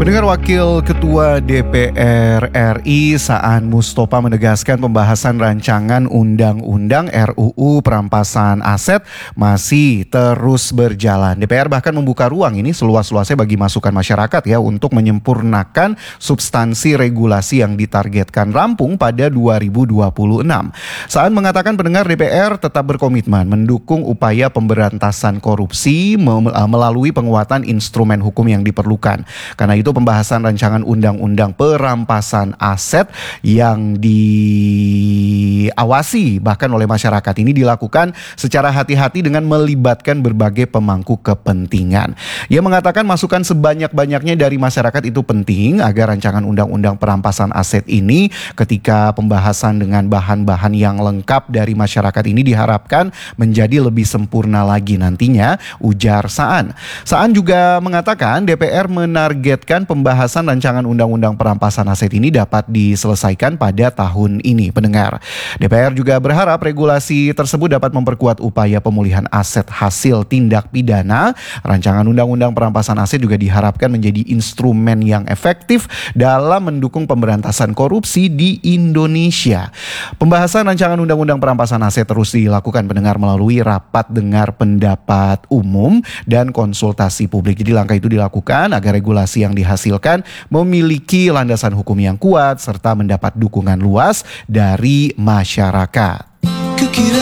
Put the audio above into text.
Pendengar, Wakil Ketua DPR RI Saan Mustopha menegaskan pembahasan rancangan Undang-Undang RUU Perampasan Aset masih terus berjalan. DPR bahkan membuka ruang ini seluas-luasnya bagi masukan masyarakat ya untuk menyempurnakan substansi regulasi yang ditargetkan rampung pada 2026. Saan mengatakan pendengar DPR tetap berkomitmen mendukung upaya pemberantasan korupsi melalui penguatan instrumen hukum yang diperlukan. Karena itu pembahasan rancangan undang-undang perampasan aset yang diawasi bahkan oleh masyarakat ini dilakukan secara hati-hati dengan melibatkan berbagai pemangku kepentingan. Ia mengatakan masukan sebanyak-banyaknya dari masyarakat itu penting agar rancangan undang-undang perampasan aset ini ketika pembahasan dengan bahan-bahan yang lengkap dari masyarakat ini diharapkan menjadi lebih sempurna lagi nantinya, ujar Saan. Saan juga mengatakan DPR menargetkan pembahasan rancangan undang-undang perampasan aset ini dapat diselesaikan pada tahun ini. Pendengar, DPR juga berharap regulasi tersebut dapat memperkuat upaya pemulihan aset hasil tindak pidana. Rancangan undang-undang perampasan aset juga diharapkan menjadi instrumen yang efektif dalam mendukung pemberantasan korupsi di Indonesia. Pembahasan rancangan undang-undang perampasan aset terus dilakukan pendengar melalui rapat dengar pendapat umum dan konsultasi publik. Jadi langkah itu dilakukan agar regulasi yang dihasilkan memiliki landasan hukum yang kuat serta mendapat dukungan luas dari masyarakat.